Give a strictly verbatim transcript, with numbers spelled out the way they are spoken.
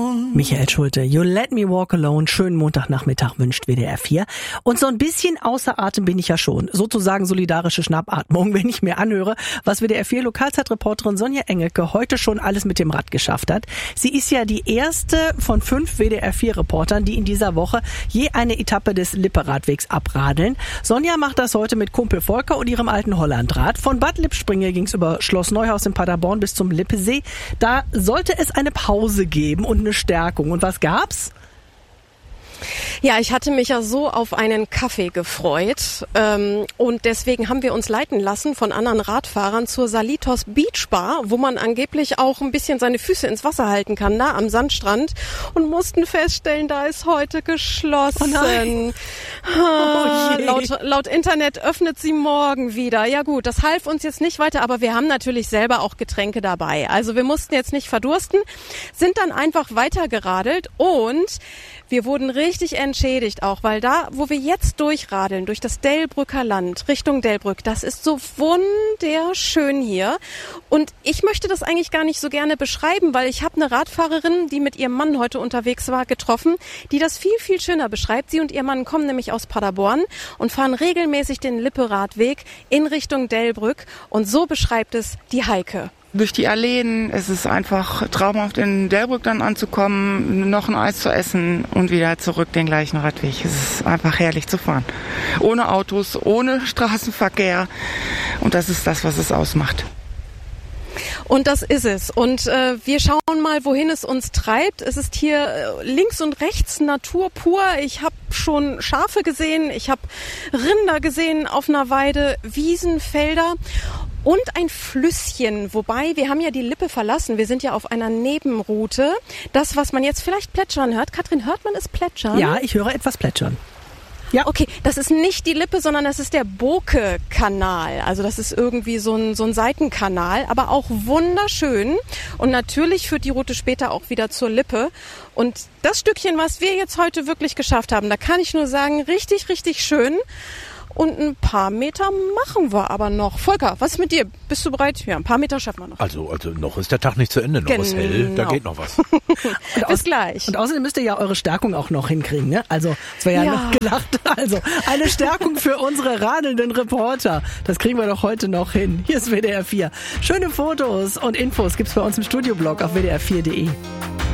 alone. Michael Schulte, You Let Me Walk Alone. Schönen Montagnachmittag wünscht W D R vier. Und so ein bisschen außer Atem bin ich ja schon. Sozusagen solidarische Schnappatmung, wenn ich mir anhöre, was W D R vier Lokalzeitreporterin Sonja Engelke heute schon alles mit dem Rad geschafft hat. Sie ist ja die erste von fünf W D R vier Reportern, die in dieser Woche je eine Etappe des Lippe-Radwegs abradeln. Sonja macht das heute mit Kumpel Volker und ihrem alten Hollandrad. Von Bad Lippspringe ging es über Schloss Neuhaus in Paderborn bis zum Lippesee. Da sollte es eine Pause geben und eine Stärkung. Und was gab's? Ja, ich hatte mich ja so auf einen Kaffee gefreut ähm, und deswegen haben wir uns leiten lassen von anderen Radfahrern zur Salitos Beach Bar, wo man angeblich auch ein bisschen seine Füße ins Wasser halten kann, nah am Sandstrand, und mussten feststellen, da ist heute geschlossen. Oh nein. Ah, Oh je. laut, laut Internet öffnet sie morgen wieder. Ja gut, das half uns jetzt nicht weiter, aber wir haben natürlich selber auch Getränke dabei. Also wir mussten jetzt nicht verdursten, sind dann einfach weitergeradelt und wir wurden richtig entschädigt auch, weil da, wo wir jetzt durchradeln, durch das Delbrücker Land, Richtung Delbrück, das ist so wunderschön hier. Und ich möchte das eigentlich gar nicht so gerne beschreiben, weil ich habe eine Radfahrerin, die mit ihrem Mann heute unterwegs war, getroffen, die das viel, viel schöner beschreibt. Sie und ihr Mann kommen nämlich aus Paderborn und fahren regelmäßig den Lippe-Radweg in Richtung Delbrück. Und so beschreibt es die Heike. Durch die Alleen, es ist einfach traumhaft in Delbrück dann anzukommen, noch ein Eis zu essen und wieder zurück den gleichen Radweg. Es ist einfach herrlich zu fahren. Ohne Autos, ohne Straßenverkehr, und das ist das, was es ausmacht. Und das ist es. Und äh, wir schauen mal, wohin es uns treibt. Es ist hier äh, links und rechts Natur pur. Ich habe schon Schafe gesehen, ich habe Rinder gesehen auf einer Weide, Wiesen, Felder und ein Flüsschen. Wobei, wir haben ja die Lippe verlassen. Wir sind ja auf einer Nebenroute. Das, was man jetzt vielleicht plätschern hört. Katrin, hört man es plätschern? Ja, ich höre etwas plätschern. Ja. Okay, das ist nicht die Lippe, sondern das ist der Boke-Kanal. Also das ist irgendwie so ein, so ein Seitenkanal, aber auch wunderschön. Und natürlich führt die Route später auch wieder zur Lippe. Und das Stückchen, was wir jetzt heute wirklich geschafft haben, da kann ich nur sagen, richtig, richtig schön. Und ein paar Meter machen wir aber noch. Volker, was ist mit dir? Bist du bereit? Ja, ein paar Meter schaffen wir noch. Also, also noch ist der Tag nicht zu Ende, noch Genau. ist hell, da geht noch was. Und Bis gleich. Und außerdem müsst ihr ja eure Stärkung auch noch hinkriegen, ne? Also, es war ja, Ja. noch gelacht. Also, eine Stärkung für unsere radelnden Reporter. Das kriegen wir doch heute noch hin. Hier ist W D R vier. Schöne Fotos und Infos gibt's bei uns im Studioblog auf w d r vier punkt d e.